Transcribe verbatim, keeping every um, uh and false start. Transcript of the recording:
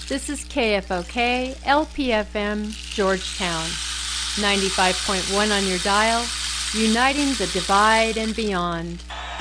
This is K F O K, L P F M, Georgetown. ninety-five point one on your dial, uniting the divide and beyond.